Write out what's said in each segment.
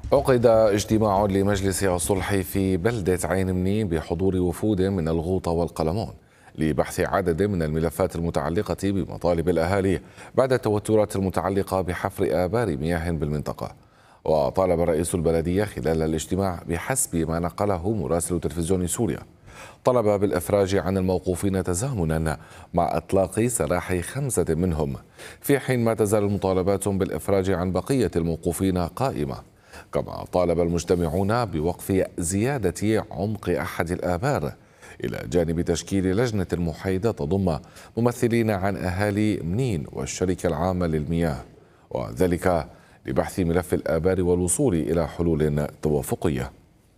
عقد اجتماع لمجلس الصلح في بلدة عين مني بحضور وفود من الغوطة والقلمون لبحث عدد من الملفات المتعلقة بمطالب الأهالي بعد التوترات المتعلقة بحفر آبار مياه بالمنطقة. وطالب رئيس البلدية خلال الاجتماع بحسب ما نقله مراسل تلفزيون سوريا طلب بالإفراج عن الموقوفين تزامنا مع إطلاق سراح 5 منهم، في حين ما تزال المطالبات بالإفراج عن بقية الموقوفين قائمة. كما طالب المجتمعون بوقف زيادة عمق أحد الآبار، إلى جانب تشكيل لجنة محايدة تضم ممثلين عن أهالي منين والشركة العامة للمياه، وذلك لبحث ملف الآبار والوصول إلى حلول توافقية.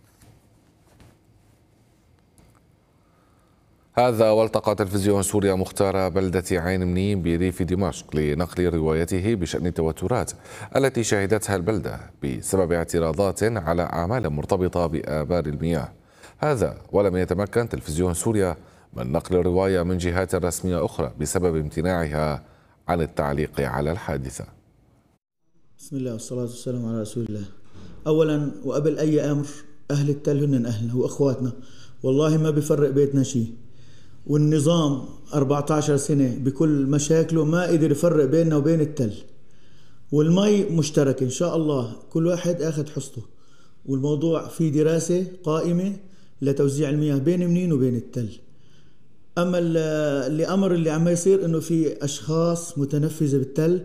هذا والتقى تلفزيون سوريا مختار بلدة عين منيم بريف دمشق لنقل روايته بشأن التوترات التي شهدتها البلدة بسبب اعتراضات على أعمال مرتبطة بآبار المياه. هذا ولم يتمكن تلفزيون سوريا من نقل رواية من جهات رسمية أخرى بسبب امتناعها عن التعليق على الحادثة. بسم الله والصلاة والسلام على رسول الله. أولا وقبل أي أمر، أهل التل هن أهلنا وإخواتنا، والله ما بيفرق بيتنا شيء. والنظام 14 سنة بكل مشاكله ما قدر يفرق بيننا وبين التل. والمي مشترك إن شاء الله، كل واحد أخذ حصته، والموضوع في دراسة قائمة لتوزيع المياه بين منين وبين التل. أما اللي عم يصير إنه في أشخاص متنفذة بالتل،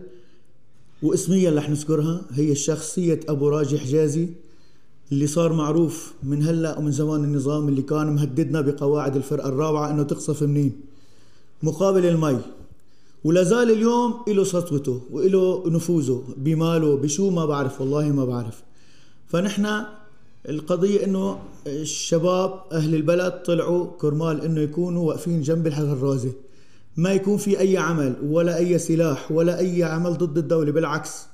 واسميا رح نذكرها، هي الشخصية أبو راجي حجازي اللي صار معروف من هلأ ومن زمان النظام، اللي كان مهددنا بقواعد الفرقة الرابعة انه تقصف منين مقابل المي، ولا زال اليوم له سطوته وله نفوذه بماله بشو ما بعرف، والله ما بعرف. فنحن القضية انه الشباب اهل البلد طلعوا كرمال انه يكونوا واقفين جنب الحرازة، ما يكون في اي عمل ولا اي سلاح ولا اي عمل ضد الدولة، بالعكس.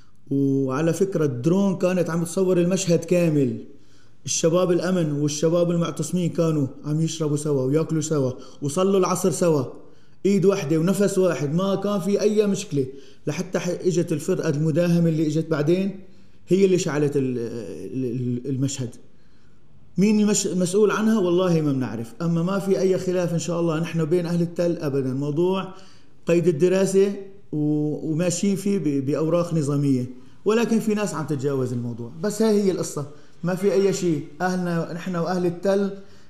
وعلى فكرة الدرون كانت عم تصور المشهد كامل، الشباب الأمن والشباب المعتصمين كانوا عم يشربوا سوا ويأكلوا سوا وصلوا العصر سوا، ايد واحدة ونفس واحد، ما كان في اي مشكلة. لحتى اجت الفرقة المداهمة اللي اجت بعدين هي اللي شعلت المشهد. مين المسؤول عنها والله ما بنعرف. اما ما في اي خلاف ان شاء الله نحن بين اهل التل ابدا، موضوع قيد الدراسة وماشيين فيه بأوراق نظامية، ولكن في ناس عم تتجاوز الموضوع. بس هي القصة، ما في أي شيء. أهلنا نحن وأهل التل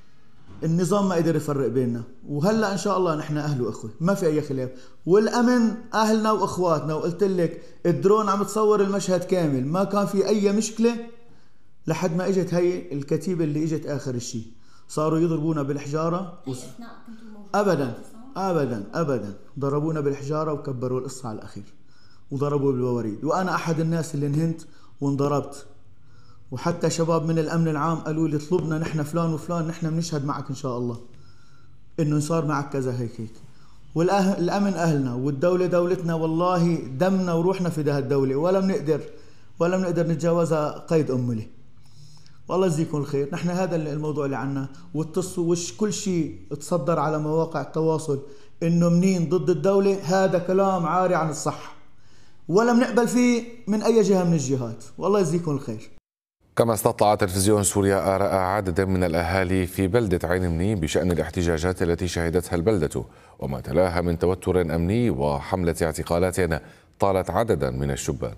النظام ما قدر يفرق بيننا، وهلأ إن شاء الله نحن أهل وأخوة، ما في أي خلاف. والأمن أهلنا وأخواتنا، وقلت لك الدرون عم تصور المشهد كامل، ما كان في أي مشكلة لحد ما إجت هي الكتيبة اللي إجت آخر الشيء، صاروا يضربونا بالحجارة أبدا ابدا ابدا، ضربونا بالحجاره وكبروا القصه على الاخير وضربوا بالبواريد، وانا احد الناس اللي انهنت وانضربت. وحتى شباب من الامن العام قالوا لي اطلبنا نحن فلان وفلان، نحن بنشهد معك ان شاء الله انه صار معك كذا هيك هيك. والامن اهلنا والدوله دولتنا، والله دمنا وروحنا في ده الدوله، ولا بنقدر نتجاوزها قيد امله. والله يجزيكم الخير. نحن هذا الموضوع اللي عنا، وش كل شيء تصدر على مواقع التواصل انه منين ضد الدولة، هذا كلام عاري عن الصح، ولا بنقبل فيه من اي جهة من الجهات. والله يجزيكم الخير. كما استطلع تلفزيون سوريا آراء عدد من الأهالي في بلدة عين مني بشأن الاحتجاجات التي شهدتها البلدة وما تلاها من توتر أمني وحملة اعتقالات طالت عددا من الشبان.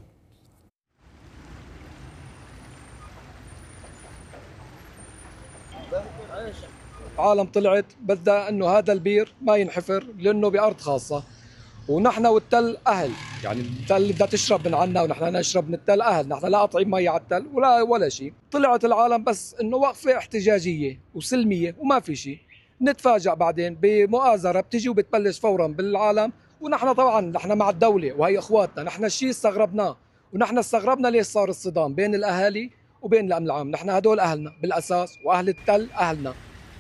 عالم طلعت بدها انه هذا البير ما ينحفر لانه بارض خاصه، ونحن والتل اهل، يعني التل بدها تشرب من عنا ونحن نشرب من التل اهل، نحن لا قاطعين مي على التل ولا شيء. طلعت العالم بس انه وقفه احتجاجيه وسلميه وما في شيء، نتفاجأ بعدين بمؤازره بتجي وبتبلش فورا بالعالم. ونحن طبعا نحن مع الدوله وهي اخواتنا، نحن الشيء استغربناه، ونحن استغربنا ليش صار الصدام بين الاهالي وبين الامن العام. نحن هدول اهلنا بالاساس، واهل التل اهلنا.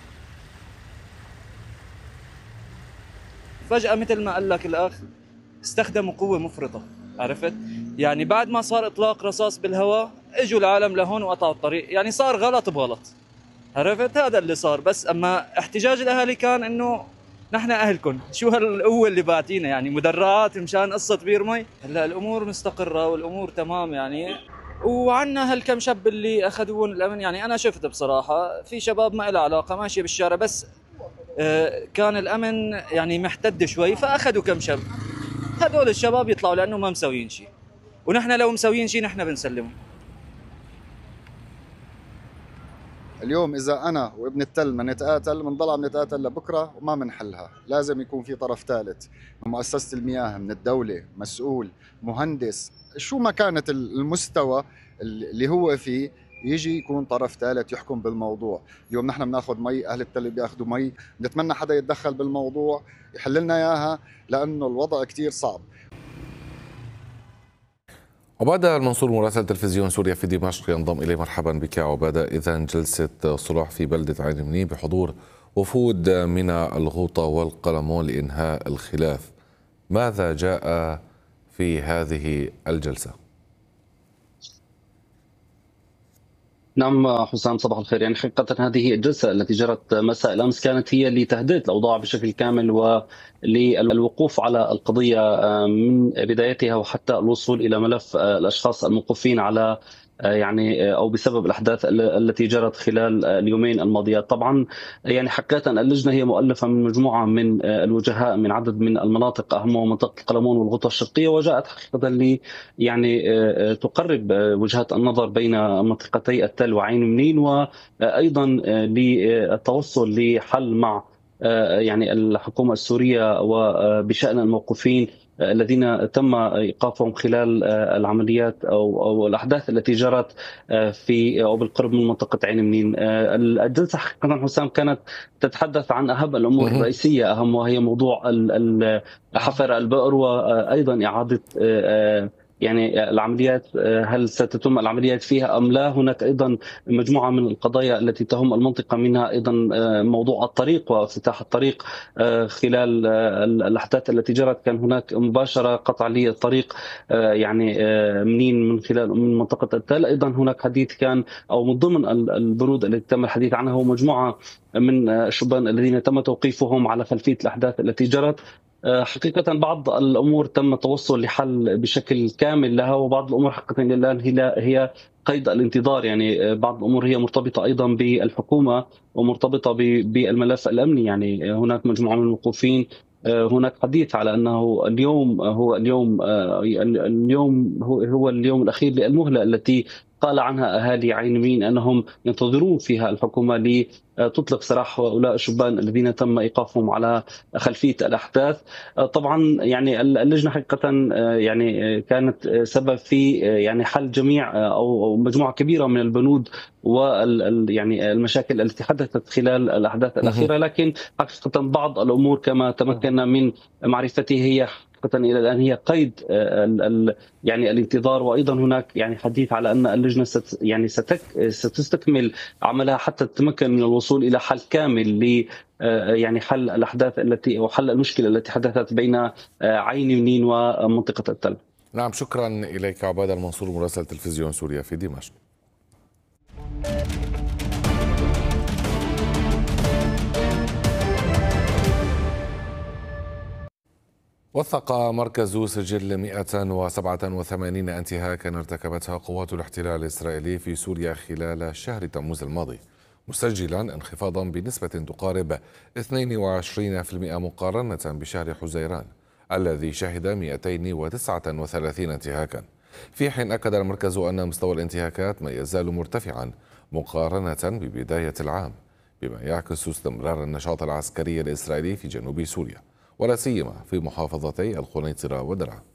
فجأة مثل ما قال لك الأخ استخدموا قوة مفرطة، عرفت؟ يعني بعد ما صار إطلاق رصاص بالهواء اجوا العالم لهون وقطعوا الطريق، يعني صار غلط بغلط، عرفت؟ هذا اللي صار. بس أما احتجاج الأهالي كان إنه نحن أهلكم، شو هالقوة اللي بعتينا، يعني مدرعات مشان قصة بير مي. هلا الأمور مستقرة والأمور تمام يعني. وعنا هالكم شاب اللي اخذون الامن. يعني انا شفت بصراحه في شباب ما لها علاقه ماشيه بالشارع، بس كان الامن يعني محتد شوي فاخذوا كم شاب. هذول الشباب يطلعوا لانه ما مسويين شيء، ونحن لو مسويين شيء نحن بنسلمهم. اليوم إذا أنا وابن التل ما نتقاتل بنضل عم نتقاتل لبكرة وما بنحلها. لازم يكون في طرف ثالث من مؤسسة المياه، من الدولة، مسؤول، مهندس، شو ما كانت المستوى اللي هو فيه، يجي يكون طرف ثالث يحكم بالموضوع. اليوم نحن بناخذ مي، أهل التل بياخذوا مي، نتمنى حدا يتدخل بالموضوع يحل لنا إياها لأنه الوضع كتير صعب. عبادة المنصور مراسل تلفزيون سوريا في دمشق ينضم إليه. مرحبا بك عبادة. إذا جلسة صلح في بلدة عين منيب بحضور وفود من الغوطة والقلمون لإنهاء الخلاف، ماذا جاء في هذه الجلسة؟ نعم حسام، صباح الخير. يعني حقيقة هذه الجلسة التي جرت مساء الأمس كانت هي لتهدئة الأوضاع بشكل كامل وللوقوف على القضية من بدايتها وحتى الوصول إلى ملف الأشخاص الموقوفين على يعني او بسبب الاحداث التي جرت خلال اليومين الماضيات. طبعا يعني حقيقه اللجنه هي مؤلفه من مجموعه من الوجهاء من عدد من المناطق، اهمها منطقه القلمون والغوطه الشرقيه، وجاءت حقيقه ل يعني تقرب وجهات النظر بين منطقتي التل وعين منين، وايضا للتوصل لحل مع يعني الحكومه السوريه وبشان الموقوفين الذين تم ايقافهم خلال العمليات او الاحداث التي جرت في او بالقرب من منطقه عين منين. الجلسه حقيقه حسام كانت تتحدث عن اهم الامور الرئيسيه، اهمها هي موضوع حفر البئر، وايضا اعاده يعني العمليات، هل ستتم العمليات فيها أم لا. هناك أيضا مجموعة من القضايا التي تهم المنطقة، منها أيضا موضوع الطريق وافتتاح الطريق. خلال الأحداث التي جرت كان هناك مباشرة قطع للطريق يعني من منطقة التل. أيضا هناك حديث كان أو من ضمن البنود التي تم الحديث عنها هو مجموعة من الشبان الذين تم توقيفهم على خلفية الأحداث التي جرت. حقيقة بعض الأمور تم التوصل لحل بشكل كامل لها، وبعض الأمور حقيقة هي قيد الانتظار. يعني بعض الأمور هي مرتبطة أيضا بالحكومة ومرتبطة بالملف الأمني. يعني هناك مجموعة من الموقوفين، هناك حديث على أنه اليوم هو اليوم الأخير للمهلة التي قال عنها أهالي عين منين أنهم ينتظرون فيها الحكومة لتطلق سراح هؤلاء الشبان الذين تم إيقافهم على خلفية الأحداث. طبعا يعني اللجنة حقيقة يعني كانت سبب في يعني حل جميع أو مجموعة كبيرة من البنود يعني المشاكل التي حدثت خلال الأحداث الأخيرة، لكن حقيقة بعض الأمور كما تمكنا من معرفته هي إلى الآن هي قيد يعني الانتظار. وأيضا هناك يعني حديث على أن اللجنة ستستكمل عملها حتى تتمكن من الوصول إلى حل كامل ل يعني حل الأحداث التي وحل المشكلة التي حدثت بين عين منين ومنطقة التل. نعم، شكرا إليك عبادة المنصور مراسل تلفزيون سوريا في دمشق. وثق مركز سجل 187 انتهاكا ارتكبتها قوات الاحتلال الإسرائيلي في سوريا خلال شهر تموز الماضي، مسجلا انخفاضا بنسبة تقارب 22% مقارنة بشهر حزيران الذي شهد 239 انتهاكا، في حين أكد المركز أن مستوى الانتهاكات ما يزال مرتفعا مقارنة ببداية العام، بما يعكس استمرار النشاط العسكري الإسرائيلي في جنوب سوريا ولا سيما في محافظتي القنيطرة ودرعا.